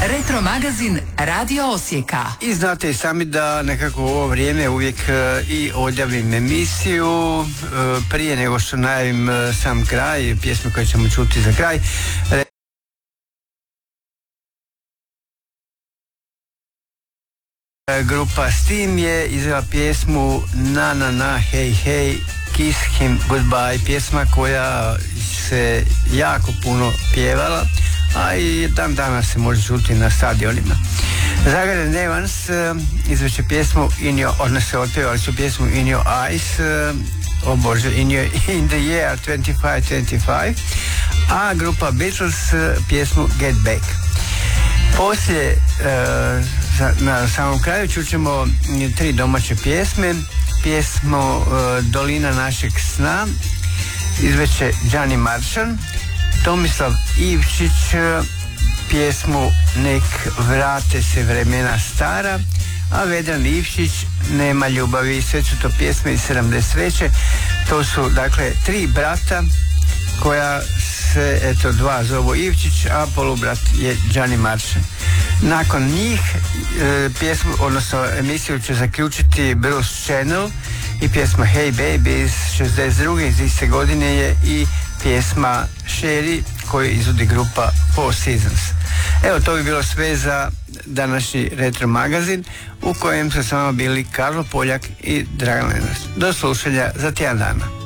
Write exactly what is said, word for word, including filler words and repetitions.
Retro magazin Radio Osijeka. I znate i sami da nekako u ovo vrijeme uvijek uh, i odjavim emisiju uh, prije nego što najavim uh, sam kraj, pjesme koje ćemo čuti za kraj. Re- Grupa Steam je izvela pjesmu Na na na hey hey Kiss Him Goodbye, pjesma koja se jako puno pjevala, a i dan danas se može čuti na stadionima. Zagaren Evans uh, izveće pjesmu in your, odnosno otpjevali su pjesmu In Your Eyes, uh, o Bože, in, your, in the year twenty-five twenty-five, a grupa Beatles uh, pjesmu Get Back. Poslije uh, na samom kraju čućemo tri domaće pjesme. Pjesmu uh, Dolina našeg sna izveće Gianni Maršan, Tomislav Ivčić pjesmu Nek vrate se vremena stara, a Vedran Ivčić Nema ljubavi. Sve su to pjesme iz sedamdeset treće. To su dakle tri brata koja se, eto, dva zovu Ivčić, a polubrat je Gianni Maršan. Nakon njih e, pjesmu, odnosno emisiju će zaključiti Bruce Channel i pjesma Hey Baby iz šezdeset druge iz iste godine je i pjesma Sherry koju izvodi grupa Four Seasons. Evo, to bi bilo sve za današnji Retro magazin u kojem su s vama bili Karlo Poljak i Dragan Lenart. Do slušanja za tjedan dana.